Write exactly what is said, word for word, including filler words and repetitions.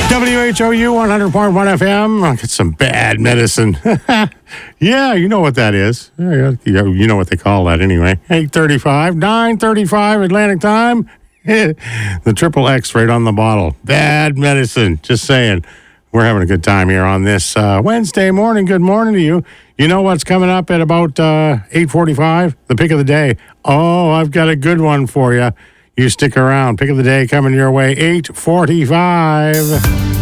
W H O U one hundred point one F M. I'll get some bad medicine. Yeah, you know what that is. You know what they call that anyway. eight thirty-five, nine thirty-five Atlantic time. The triple X right on the bottle. Bad medicine. Just saying. We're having a good time here on this uh, Wednesday morning. Good morning to you. You know what's coming up at about uh, eight forty-five? The pick of the day. Oh, I've got a good one for you. You stick around. Pick of the day coming your way, eight forty-five.